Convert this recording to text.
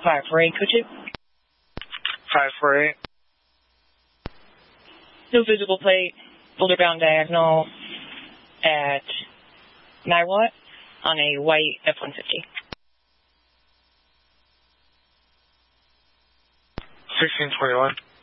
548, could you? 548. No visible plate, boulder bound diagonal at Niwot on a white F-150. 1621.